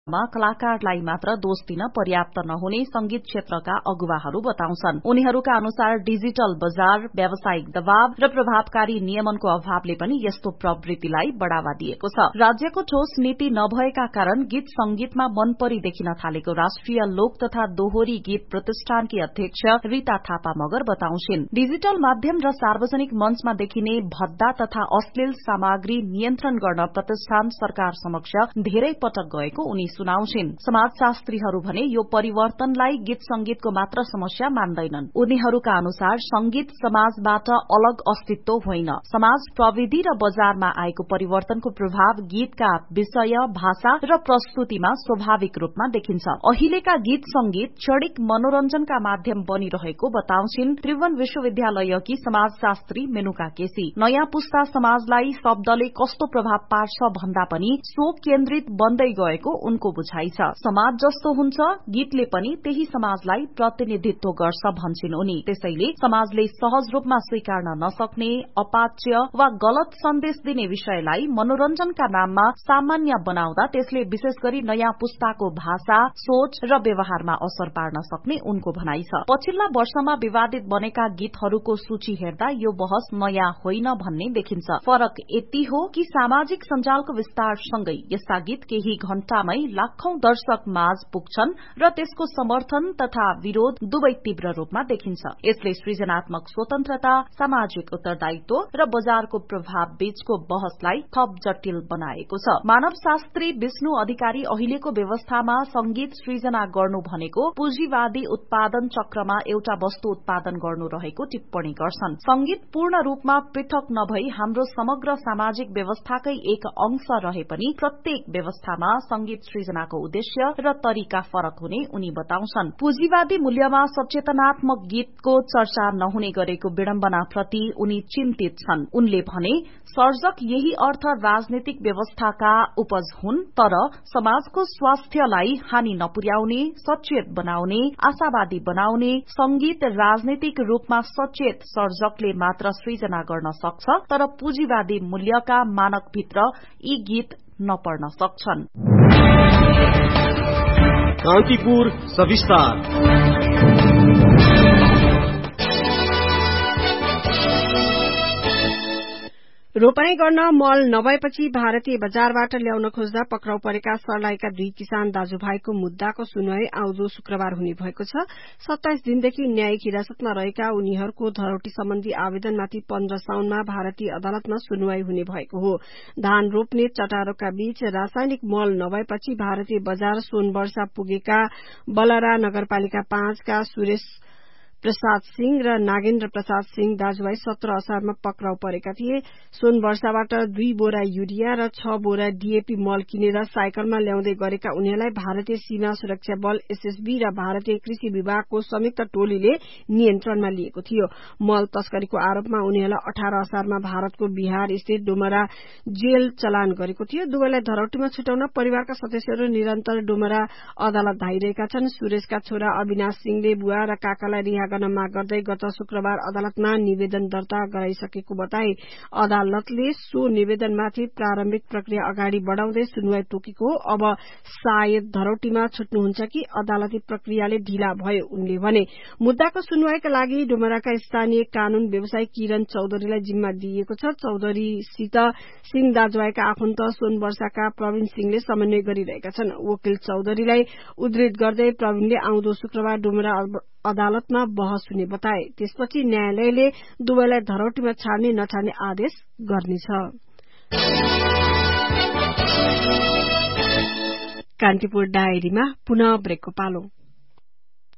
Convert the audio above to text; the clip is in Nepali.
कलाकारलाई मात्र दोष दिन पर्याप्त नहुने संगीत क्षेत्रका अगुवाहरू बताउँछन्। उनीहरूका अनुसार डिजिटल बजार, व्यावसायिक दबाव र प्रभावकारी नियमनको अभावले पनि यस्तो प्रवृत्तिलाई बढ़ावा दिएको छ। राज्यको ठोस नीति नभएका कारण गीत संगीतमा मनपरी देखिन थालेको राष्ट्रिय लोक तथा दोहोरी गीत प्रतिष्ठानकी अध्यक्ष रीता थापा मगर बताउँछिन्। डिजिटल माध्यम र सार्वजनिक मञ्चमा देखिने भद्दा तथा अश्लील सामग्री नियन्त्रण गर्न प्रतिष्ठान सरकार समक्ष धेरै पटक गएको उनी सुनाउँछिन्। समाजशास्त्रीहरू भने यो परिवर्तनलाई गीत संगीतको मात्र समस्या मान्दैनन्। उनीहरूका अनुसार संगीत समाजबाट अलग अस्तित्व होइन, समाज, प्रविधि र बजारमा आएको परिवर्तनको प्रभाव गीतका विषय, भाषा र प्रस्तुतिमा स्वाभाविक रूपमा देखिन्छ। अहिलेका गीत संगीत क्षणिक मनोरञ्जनका माध्यम बनिरहेको बताउँछिन् त्रिभुवन विश्वविद्यालयकी समाजशास्त्री मेनुका केसी। नयाँ पुस्ता समाजलाई शब्दले कस्तो प्रभाव पार्छ भन्दा पनि सो केन्द्रित बन्दै गएको उनको बुझाइ छ। समाज जस्तो हुन्छ, गीतले पनि त्यही समाजलाई प्रतिनिधित्व गर्छ भन्छिन् उनी। त्यसैले समाजले सहज रूपमा स्वीकार्न नसक्ने, अपाच्य वा गलत सन्देश दिने विषयलाई मनोरञ्जनका नाममा सामान्य बनाउँदा त्यसले विशेष गरी नयाँ पुस्ताको भाषा, सोच र व्यवहारमा असर पार्न सक्ने उनको भनाइ छ। पछिल्ला वर्षमा विवादित बनेका गीतहरूको सूची हेर्दा यो बहस नयाँ होइन भन्ने देखिन्छ। फरक यति हो कि सामाजिक सञ्जालको विस्तारसँगै यस्ता गीत केही घण्टामै लाखौं दर्शक माझ पुग्छन् र त्यसको समर्थन तथा विरोध दुवै तीव्र रूपमा देखिन्छ। यसले सृजनात्मक स्वतन्त्रता, सामाजिक उत्तरदायित्व र बजारको प्रभाव बीचको बहसलाई थप जटिल बनाएको छ। मानवशास्त्री विष्णु अधिकारी अहिलेको व्यवस्थामा संगीत सृजना गर्नु भनेको पुँजीवादी उत्पादन चक्रमा एउटा वस्तु उत्पादन गर्नु रहेको टिप्पणी गर्छन्। संगीत पूर्ण रूपमा पृथक नभई हाम्रो समग्र सामाजिक व्यवस्थाकै एक अंश रहे पनि प्रत्येक व्यवस्थामा संगीत सृजनाको उद्देश्य र तरिका फरक हुने उनी बताउँछन्। पुँजीवादी मूल्यमा सचेतनात्मक गीतको चर्चा नहुने गरेको विडम्बनाप्रति उनी चिन्तित छन्। उनले भने सर्जक यही अर्थ राजनीतिक व्यवस्थाका उपज हुन्, तर समाजको स्वास्थ्यलाई हानि नपुर्याउने, सचेत बनाउने, आशावादी बनाउने संगीत राजनीतिक रूपमा सचेत सर्जकले मात्र सृजना गर्न सक्छ, तर पुँजीवादी मूल्यका मानकभित्र यी गीत नपर्न सक्छन्। कान्तिपुर सविस्तार। रोपाई गर्न मल नभएपछि भारतीय बजारबाट ल्याउन खोज्दा पक्राउ परेका सर्लाहीका 2 किसान दाजुभाइको मुद्दाको सुनवाई आउँदो शुक्रबार हुने भएको छ। 27 दिनदेखि न्यायिक हिरासतमा रहेका उनीहरूको धरोटी सम्बन्धी आवेदनमाथि 15 साउनमा भारतीय अदालतमा सुनवाई हुने भएको हो। धान रोप्ने चटारोका बीच रासायनिक मल नभएपछि भारतीय बजार सोनवर्षा पुगेका बलरा नगरपालिका 5 का सुरेश प्रसाद सिंह र नागेन्द्र प्रसाद सिंह दाजुभाइ 17 असारमा पक्राउ परेका थिए। सोनवर्षाबाट 2 बोरा युरिया र 6 बोरा डीएपी मल किनेर साइकलमा ल्याउँदै गरेका उनीहरूलाई भारतीय सीमा सुरक्षा बल एसएसबी र भारतीय कृषि विभागको संयुक्त टोलीले नियन्त्रणमा लिएको थियो। मल तस्करीको आरोपमा उनीहरूलाई 18 असारमा भारतको बिहार स्थित डोमरा जेल चलान गरेको थियो। दुवैलाई धरौटीमा छुटाउन परिवारका सदस्यहरू निरन्तर डोमरा अदालत धाइरहेका छन्। सुरेशका छोरा अविनाश सिंहले बुवा र काकालाई रिहा गर्न माग गर्दै गत शुक्रबार अदालतमा निवेदन दर्ता गराइसकेको बताए। अदालतले सो निवेदनमाथि प्रारम्भिक प्रक्रिया अगाडि बढ़ाउँदै सुनवाई तोकेको हो। अब सायद धरौटीमा छुट्नुहुन्छ कि अदालती प्रक्रियाले ढिला भयो उनले भने। मुद्दाको सुनवाईका लागि डोमराका स्थानीय कानून व्यवसायी किरण चौधरीलाई जिम्मा दिइएको छ। चौधरीसित सिंह दाजुभाइका आफन्त सोनवर्षाका प्रवीण सिंहले समन्वय गरिरहेका छन्। वकिल चौधरीलाई उद्धृत गर्दै प्रवीणले आउँदो शुक्रबार डोमरा अदालतमा बहस हुने बताए। त्यसपछि न्यायालयले दुवैलाई धरौटीमा छाड्ने नछाड्ने आदेश गर्नेछ। कान्तिपुर डायरीमा पुनः ब्रेकको पालो।